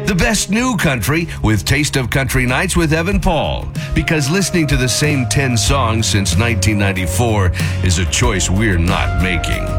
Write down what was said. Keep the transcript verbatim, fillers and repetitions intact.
The best new country with Taste of Country Nights with Evan Paul. Because listening to the same ten songs since nineteen ninety-four is a choice we're not making.